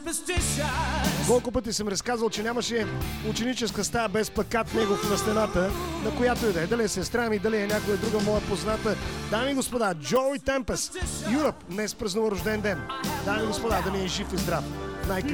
Колко пъти съм разказал, че нямаше ученическа стая без плакат негов на стената, на която и да е. Дали е сестра ми, дали е някоя друга моя позната. Дами и господа, Джоуи Темпест, Юръп, днес празнува рожден ден. Дами и господа, да ни е жив и здрав. Най-крепко.